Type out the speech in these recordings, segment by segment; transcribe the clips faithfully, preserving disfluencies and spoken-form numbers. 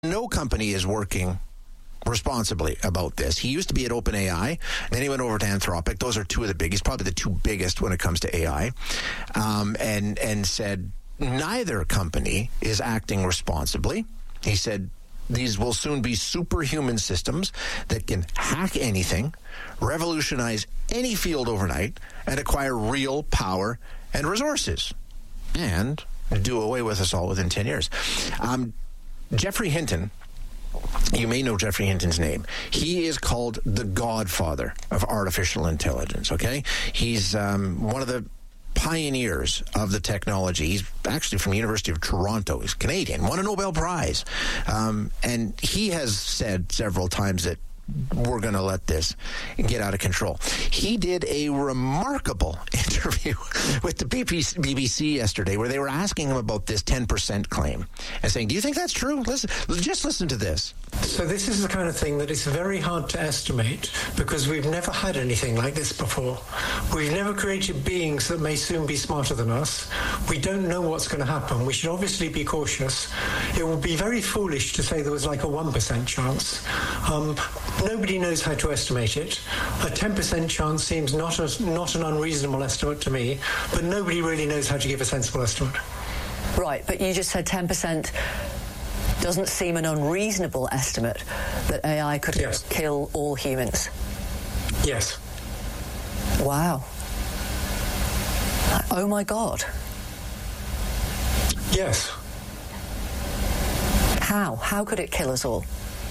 No company is working responsibly about this. He used to be at OpenAI, then he went over to Anthropic. Those are two of the biggest, probably the two biggest when it comes to A I, um, and and said neither company is acting responsibly. He said these will soon be superhuman systems that can hack anything, revolutionize any field overnight, and acquire real power and resources, and do away with us all within ten years. Um, Geoffrey Hinton, you may know Geoffrey Hinton's name. He is called the godfather of artificial intelligence, okay? He's um, one of the pioneers of the technology. He's actually from the University of Toronto. He's Canadian, won a Nobel Prize. Um, and he has said several times that we're going to let this get out of control. He did a remarkable interview with the B B C yesterday where they were asking him about this ten percent claim and saying, do you think that's true? Listen, just listen to this. So this is the kind of thing that is very hard to estimate because we've never had anything like this before. We've never created beings that may soon be smarter than us. We don't know what's going to happen. We should obviously be cautious. It would be very foolish to say there was like a one percent chance. Um, nobody knows how to estimate it. A ten percent chance seems not, a, not an unreasonable estimate to me, but nobody really knows how to give a sensible estimate. Right, but you just said ten percent doesn't seem an unreasonable estimate that A I could yes. kill all humans. Yes. Wow. Oh my God. Yes. How? How could it kill us all?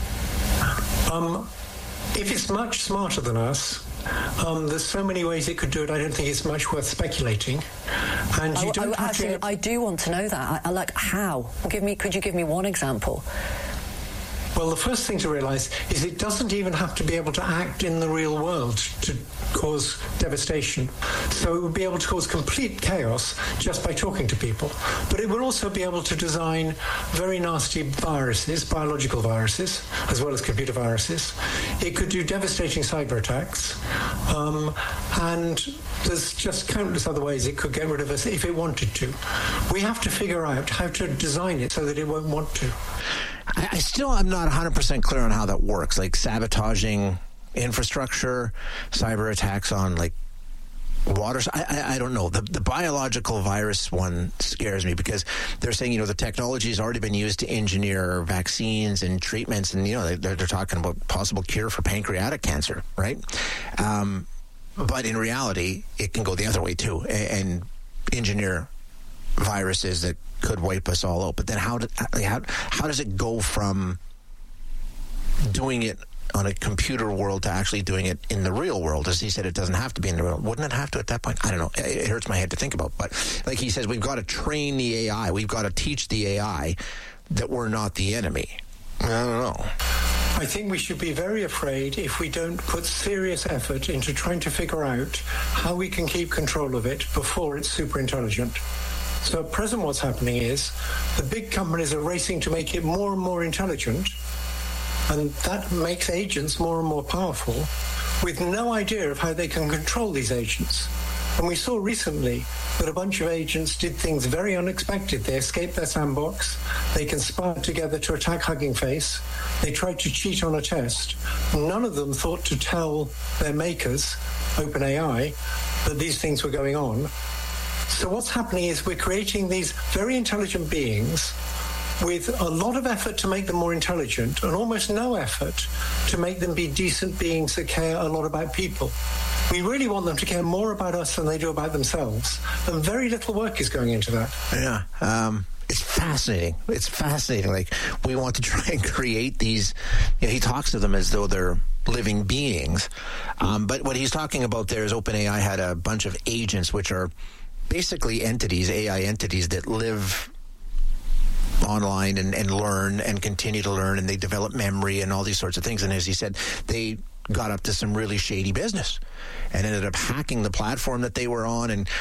Um, if it's much smarter than us, um, there's so many ways it could do it. I don't think it's much worth speculating. And you I, don't I, have actually, to... I do want to know that. I, I like how. Give me. Could you give me one example? Well, the first thing to realize is it doesn't even have to be able to act in the real world to cause devastation. So it would be able to cause complete chaos just by talking to people. But it would also be able to design very nasty viruses, biological viruses, as well as computer viruses. It could do devastating cyber attacks. Um, and there's just countless other ways it could get rid of us if it wanted to. We have to figure out how to design it so that it won't want to. I, I still am not one hundred percent clear on how that works, like sabotaging infrastructure, cyber attacks on, like, water. I, I, I don't know. The, the biological virus one scares me because they're saying, you know, the technology has already been used to engineer vaccines and treatments, and, you know, they're, they're talking about possible cure for pancreatic cancer, right? Um, but in reality, it can go the other way, too, and, and engineer viruses that could wipe us all out. But then how, do, how how does it go from doing it on a computer world to actually doing it in the real world? As he said, it doesn't have to be in the real world. Wouldn't it have to at that point? I don't know. It hurts my head to think about. But like he says, we've got to train the A I. We've got to teach the A I that we're not the enemy. I don't know. I think we should be very afraid if we don't put serious effort into trying to figure out how we can keep control of it before it's super intelligent. So at present what's happening is the big companies are racing to make it more and more intelligent, and that makes agents more and more powerful with no idea of how they can control these agents. And we saw recently that a bunch of agents did things very unexpected. They escaped their sandbox. They conspired together to attack Hugging Face. They tried to cheat on a test. None of them thought to tell their makers, OpenAI, that these things were going on. So what's happening is we're creating these very intelligent beings with a lot of effort to make them more intelligent and almost no effort to make them be decent beings that care a lot about people. We really want them to care more about us than they do about themselves, and very little work is going into that. Yeah, um, it's fascinating. It's fascinating. Like, we want to try and create these, you know, he talks to them as though they're living beings. Um, but what he's talking about there is OpenAI had a bunch of agents, which are basically entities, A I entities that live online and, and learn and continue to learn, and they develop memory and all these sorts of things. And as he said, they got up to some really shady business and ended up hacking the platform that they were on and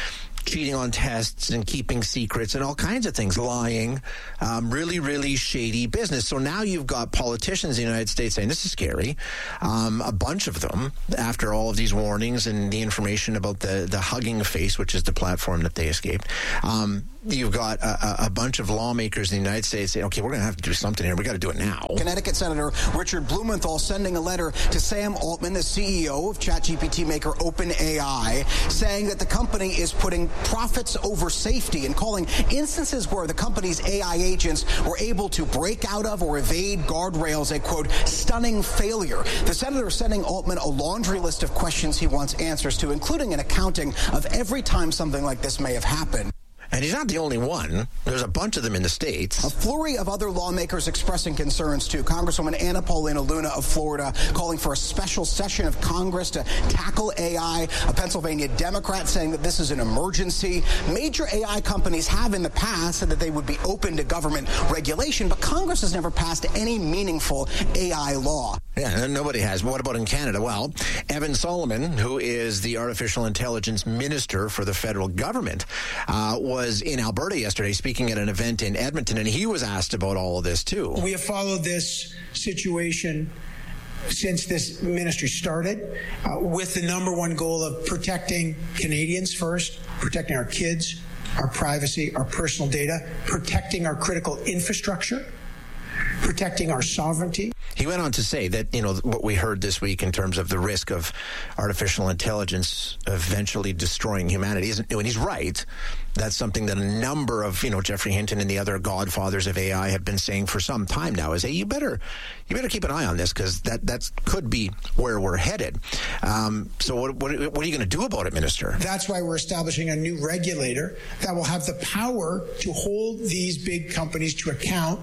cheating on tests and keeping secrets and all kinds of things, lying, um, really, really shady business. So now you've got politicians in the United States saying, this is scary. Um, a bunch of them, after all of these warnings and the information about the, the Hugging Face, which is the platform that they escaped, um, you've got a, a bunch of lawmakers in the United States saying, okay, we're going to have to do something here. We got to do it now. Connecticut Senator Richard Blumenthal sending a letter to Sam Altman, the C E O of ChatGPT maker OpenAI, saying that the company is putting profits over safety and calling instances where the company's A I agents were able to break out of or evade guardrails a, quote, stunning failure. The senator is sending Altman a laundry list of questions he wants answers to, including an accounting of every time something like this may have happened. And he's not the only one. There's a bunch of them in the States. A flurry of other lawmakers expressing concerns, too. Congresswoman Anna Paulina Luna of Florida calling for a special session of Congress to tackle A I. A Pennsylvania Democrat saying that this is an emergency. Major A I companies have in the past said that they would be open to government regulation, but Congress has never passed any meaningful A I law. Yeah, nobody has. What about in Canada? Well, Evan Solomon, who is the artificial intelligence minister for the federal government, uh, was was in Alberta yesterday speaking at an event in Edmonton, and he was asked about all of this too. We have followed this situation since this ministry started uh, with the number one goal of protecting Canadians first, protecting our kids, our privacy, our personal data, protecting our critical infrastructure, protecting our sovereignty. He went on to say that, you know, what we heard this week in terms of the risk of artificial intelligence eventually destroying humanity isn't new, and he's right. That's something that a number of, you know, Geoffrey Hinton and the other godfathers of A I have been saying for some time now, is, hey, you better you better keep an eye on this, because that that's, could be where we're headed. Um, so what, what, what are you going to do about it, Minister? That's why we're establishing a new regulator that will have the power to hold these big companies to account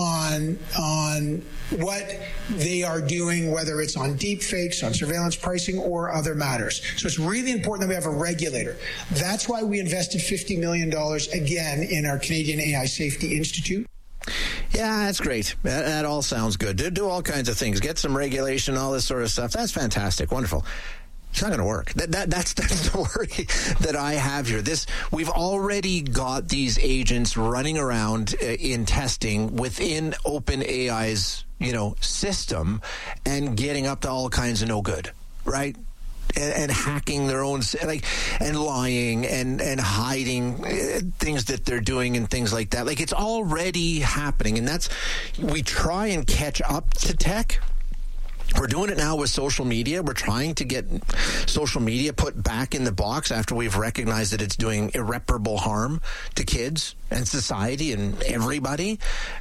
on on what they are doing, whether it's on deep fakes, on surveillance pricing, or other matters. So it's really important that we have a regulator. That's why we invested fifty million dollars again in our Canadian A I Safety Institute. Yeah, that's great. That, that all sounds good. Do, do all kinds of things. Get some regulation, all this sort of stuff. That's fantastic. Wonderful. It's not going to work. That, that, that's, that's the worry that I have here. This, we've already got these agents running around uh, in testing within OpenAI's, you know, system and getting up to all kinds of no good, right? And, and hacking their own, like, and lying and, and hiding uh, things that they're doing and things like that. Like, it's already happening. And that's, we try and catch up to tech. We're doing it now with social media. We're trying to get social media put back in the box after we've recognized that it's doing irreparable harm to kids and society and everybody.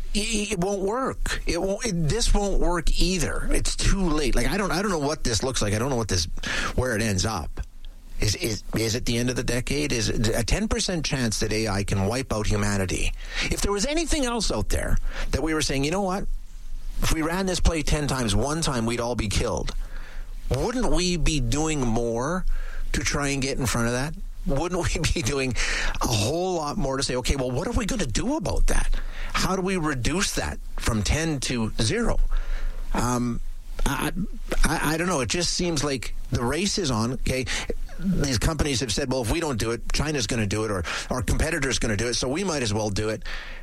It won't work. It won't. It, this won't work either. It's too late. Like, I don't. I don't know what this looks like. I don't know what this, where it ends up. Is is is it the end of the decade? Is it a ten percent chance that A I can wipe out humanity? If there was anything else out there that we were saying, you know what? If we ran this play ten times, one time we'd all be killed. Wouldn't we be doing more to try and get in front of that? Wouldn't we be doing a whole lot more to say, okay, well, what are we going to do about that? How do we reduce that from ten to zero? Um, I, I, I don't know. It just seems like the race is on, okay? These companies have said, well, if we don't do it, China's going to do it, or our competitor's going to do it, so we might as well do it.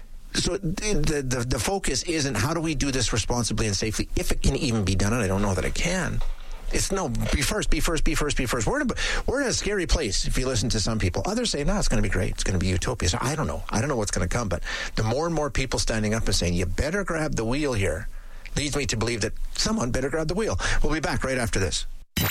So the, the the focus isn't how do we do this responsibly and safely, if it can even be done, and I don't know that it can. It's no, be first, be first, be first, be first. We're in a, we're in a scary place if you listen to some people. Others say, no, it's going to be great. It's going to be utopia. So I don't know. I don't know what's going to come, but the more and more people standing up and saying, you better grab the wheel here, leads me to believe that someone better grab the wheel. We'll be back right after this.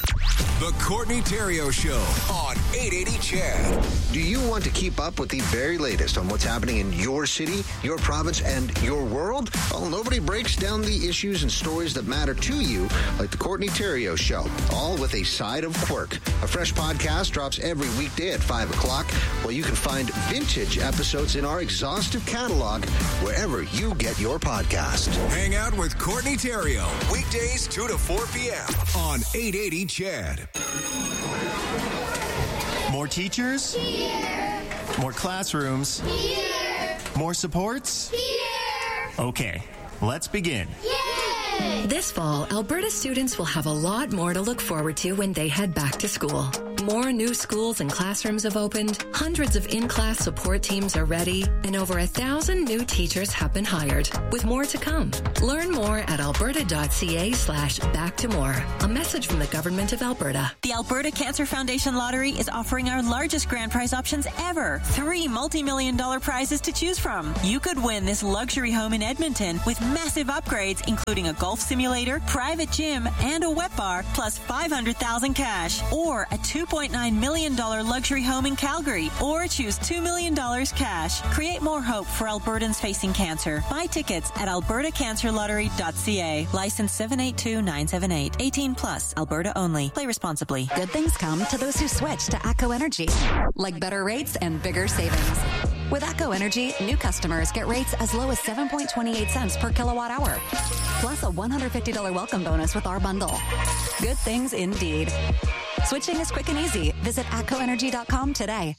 The Courtney Theriault Show on eight eighty C H E D. Do you want to keep up with the very latest on what's happening in your city, your province, and your world? Well, nobody breaks down the issues and stories that matter to you like the Courtney Theriault Show, all with a side of quirk. A fresh podcast drops every weekday at five o'clock, where you can find vintage episodes in our exhaustive catalog wherever you get your podcast. Hang out with Courtney Theriault, weekdays two to four p.m. on eight eighty C H E D. More teachers? Here. More classrooms? Here. More supports? Here. Okay, let's begin. Yay! This fall, Alberta students will have a lot more to look forward to when they head back to school. More new schools and classrooms have opened, hundreds of in-class support teams are ready, and over a thousand new teachers have been hired, with more to come. Learn more at alberta.ca slash back to more. A message from the Government of Alberta. The Alberta Cancer Foundation Lottery is offering our largest grand prize options ever. Three multi-million dollar prizes to choose from. You could win this luxury home in Edmonton with massive upgrades, including a golf simulator, private gym, and a wet bar, plus five hundred thousand cash. Or a two point nine million dollars luxury home in Calgary. Or choose two million dollars cash. Create more hope for Albertans facing cancer. Buy tickets at alberta cancer lottery dot c a. License seven eight two nine seven eight. eighteen plus. Alberta only. Play responsibly. Good things come to those who switch to ATCO Energy, like better rates and bigger savings. With ATCO Energy, new customers get rates as low as seven point two eight cents per kilowatt hour, plus a one hundred fifty dollars welcome bonus with our bundle. Good things indeed. Switching is quick and easy. Visit atco energy dot com today.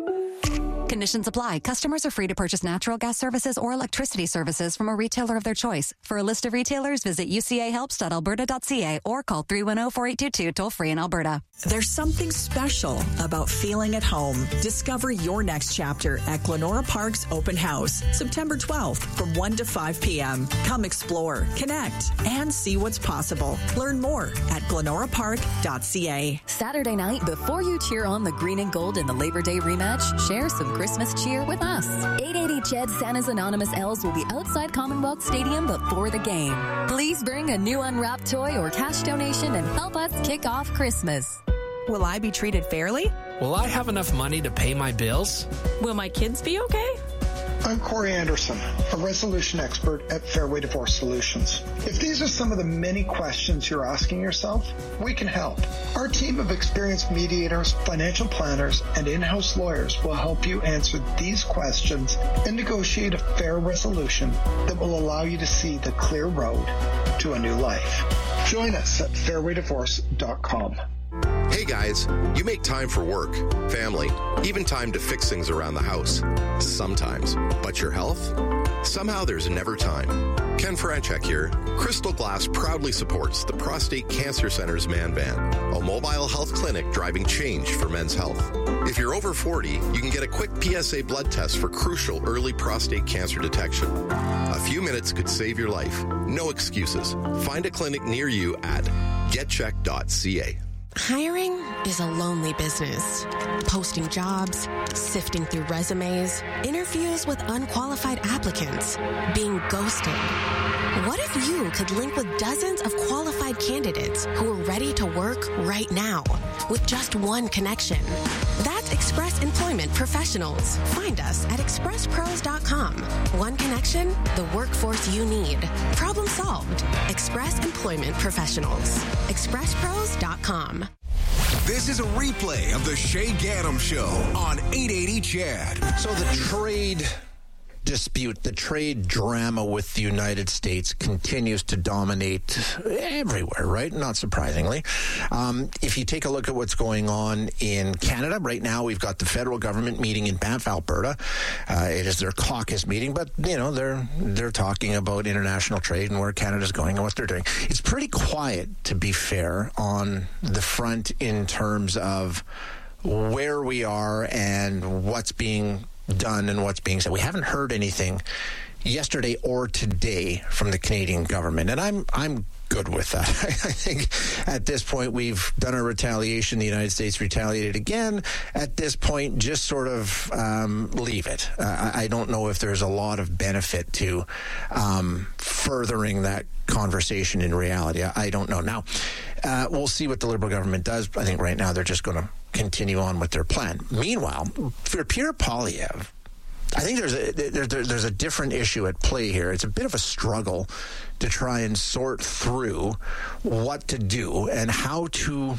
Conditions apply. Customers are free to purchase natural gas services or electricity services from a retailer of their choice. For a list of retailers, visit u c a helps dot alberta dot c a or call three one zero, four eight two two toll free in Alberta. There's something special about feeling at home. Discover your next chapter at Glenora Park's Open House, September twelfth from one to five p.m. Come explore, connect, and see what's possible. Learn more at glenora park dot c a. Saturday night, before you cheer on the green and gold in the Labor Day rematch, share some Christmas cheer with us. eight eighty C H E D Santa's Anonymous Elves will be outside Commonwealth Stadium before the game. Please bring a new unwrapped toy or cash donation and help us kick off Christmas. Will I be treated fairly? Will I have enough money to pay my bills? Will my kids be okay? I'm Corey Anderson, a resolution expert at Fairway Divorce Solutions. If these are some of the many questions you're asking yourself, we can help. Our team of experienced mediators, financial planners, and in-house lawyers will help you answer these questions and negotiate a fair resolution that will allow you to see the clear road to a new life. Join us at fairway divorce dot com. Hey guys, you make time for work, family, even time to fix things around the house. Sometimes. But your health? Somehow there's never time. Ken Franchek here. Crystal Glass proudly supports the Prostate Cancer Center's Man Van, a mobile health clinic driving change for men's health. If you're over forty, you can get a quick P S A blood test for crucial early prostate cancer detection. A few minutes could save your life. No excuses. Find a clinic near you at get check dot c a. Hiring is a lonely business. Posting jobs, sifting through resumes, interviews with unqualified applicants, being ghosted. What if you could link with dozens of qualified candidates who are ready to work right now with just one connection? That's Express Employment Professionals. Find us at express pros dot com. One connection, the workforce you need. Problem solved. Express Employment Professionals. express pros dot com. This is a replay of the Shay Gaddam Show on eight eighty C H E D. So the trade dispute, the trade drama with the United States continues to dominate everywhere, right? Not surprisingly. Um, if you take a look at what's going on in Canada, right now we've got the federal government meeting in Banff, Alberta. Uh, it is their caucus meeting, but, you know, they're they're talking about international trade and where Canada's going and what they're doing. It's pretty quiet, to be fair, on the front in terms of where we are and what's being done and what's being said. We haven't heard anything yesterday or today from the Canadian government, and I'm I'm good with that. I think at this point we've done our retaliation. The United States retaliated again. At this point, just sort of um, leave it. Uh, I, I don't know if there's a lot of benefit to um, furthering that conversation in reality. I, I don't know. Now, uh, we'll see what the Liberal government does. I think right now they're just going to continue on with their plan. Meanwhile, for Pierre Poilievre, I think there's a there, there's a different issue at play here. It's a bit of a struggle to try and sort through what to do and how to,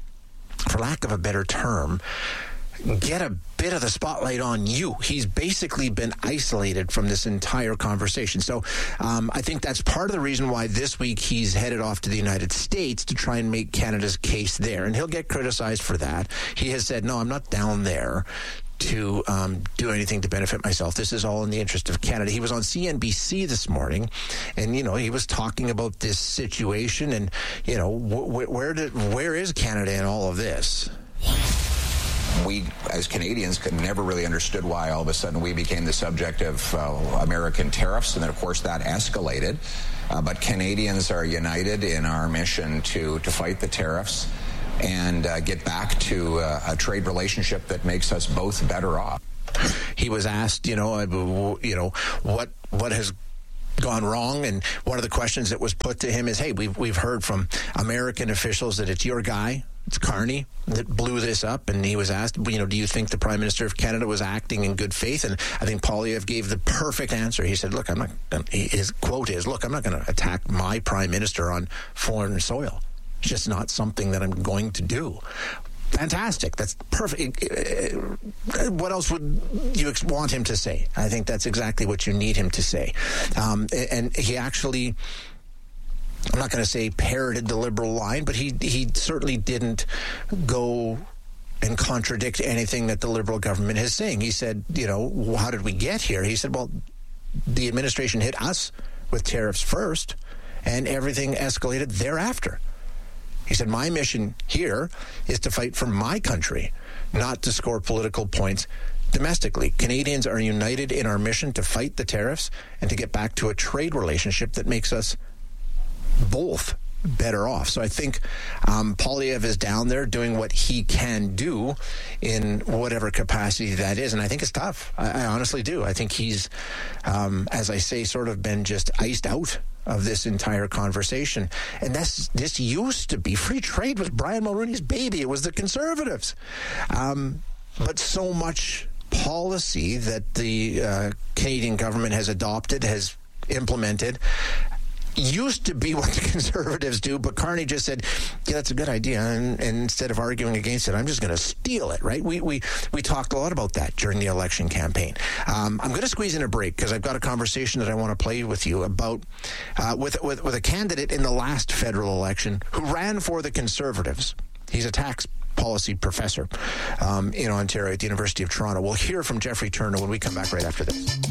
for lack of a better term, get a bit of the spotlight on you. He's basically been isolated from this entire conversation. So um, I think that's part of the reason why this week he's headed off to the United States to try and make Canada's case there. And he'll get criticized for that. He has said, no, I'm not down there to um, do anything to benefit myself. This is all in the interest of Canada. He was on C N B C this morning, and, you know, he was talking about this situation and, you know, wh- where did, where is Canada in all of this? We, as Canadians, could never really understood why all of a sudden we became the subject of uh, American tariffs, and then, of course, that escalated. Uh, but Canadians are united in our mission to, to fight the tariffs and uh, get back to uh, a trade relationship that makes us both better off. He was asked, you know, you know, what what has gone wrong, and one of the questions that was put to him is, hey, we've we've heard from American officials that it's your guy, it's Carney, that blew this up, and he was asked, you know, do you think the Prime Minister of Canada was acting in good faith? And I think Poilievre gave the perfect answer. He said, look, I'm not, his quote is, look, I'm not going to attack my Prime Minister on foreign soil. It's just not something that I'm going to do. Fantastic. That's perfect. What else would you want him to say? I think that's exactly what you need him to say. Um, and he actually, I'm not going to say parroted the Liberal line, but he he certainly didn't go and contradict anything that the Liberal government is saying. He said, you know, how did we get here? He said, well, the administration hit us with tariffs first, and everything escalated thereafter. He said, my mission here is to fight for my country, not to score political points domestically. Canadians are united in our mission to fight the tariffs and to get back to a trade relationship that makes us both better off. So I think um, Poilievre is down there doing what he can do in whatever capacity that is. And I think it's tough. I, I honestly do. I think he's, um, as I say, sort of been just iced out of this entire conversation. And this, this used to be free trade was Brian Mulroney's baby. It was the Conservatives. Um, but so much policy that the uh, Canadian government has adopted, has implemented, used to be what the Conservatives do, but Carney just said, yeah, that's a good idea, and, and instead of arguing against it, I'm just going to steal it, right? We we we talked a lot about that during the election campaign. Um, I'm going to squeeze in a break because I've got a conversation that I want to play with you about uh, with, with, with a candidate in the last federal election who ran for the Conservatives. He's a tax policy professor um, in Ontario at the University of Toronto. We'll hear from Jeffrey Turner when we come back right after this.